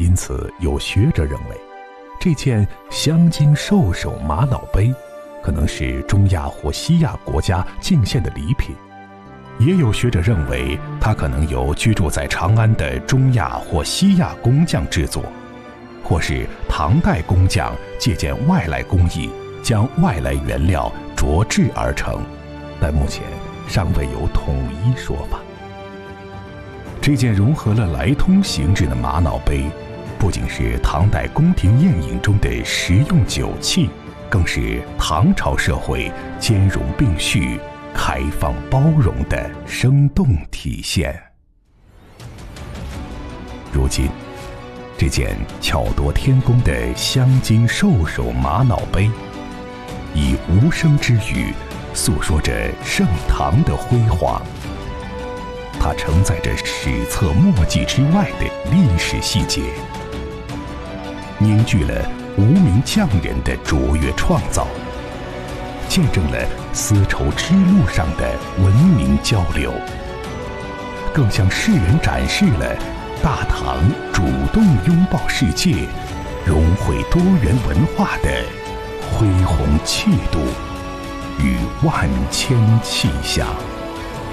因此有学者认为，这件镶金兽首玛瑙杯可能是中亚或西亚国家进献的礼品。也有学者认为，它可能由居住在长安的中亚或西亚工匠制作，或是唐代工匠借鉴外来工艺，将外来原料琢制而成，但目前尚未有统一说法。这件融合了来通形制的玛瑙杯，不仅是唐代宫廷宴饮中的实用酒器，更是唐朝社会兼容并蓄、开放包容的生动体现。如今，这件巧夺天工的镶金兽首玛瑙杯，以无声之语诉说着盛唐的辉煌。它承载着史册墨迹之外的历史细节，凝聚了无名匠人的卓越创造，见证了丝绸之路上的文明交流，更向世人展示了大唐主动拥抱世界、融汇多元文化的恢宏气度与万千气象。